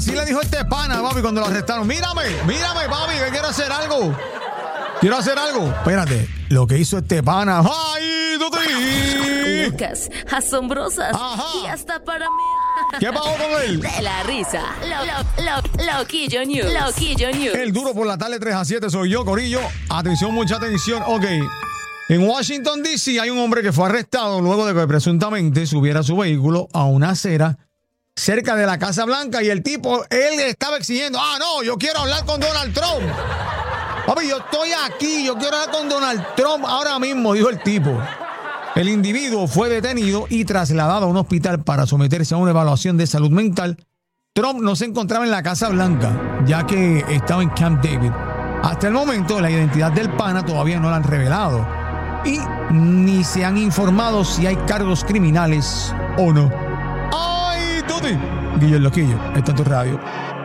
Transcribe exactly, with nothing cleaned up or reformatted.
Sí le dijo este pana, papi, cuando lo arrestaron. Mírame, mírame, papi, que quiero hacer algo. Quiero hacer algo. Espérate, lo que hizo este pana. ¡Ay, tú te... Locas, asombrosas. Ajá. Y hasta para mí. ¿Qué pasó con él? De la risa. Lo, lo, lo, Loquillo News. Loquillo News. El duro por la tarde tres a siete soy yo, Corillo. Atención, mucha atención. Ok. En Washington, D C hay un hombre que fue arrestado luego de que presuntamente subiera su vehículo a una acera cerca de la Casa Blanca y el tipo, él estaba exigiendo, ah, no, yo quiero hablar con Donald Trump. Papi, yo estoy aquí, yo quiero hablar con Donald Trump ahora mismo, dijo el tipo. El individuo fue detenido y trasladado a un hospital para someterse a una evaluación de salud mental. Trump no se encontraba en la Casa Blanca, ya que estaba en Camp David. Hasta el momento, la identidad del pana todavía no la han revelado. Y ni se han informado si hay cargos criminales o no. ¡Ay, Tuti! Guillo el Loquillo, está en tu radio.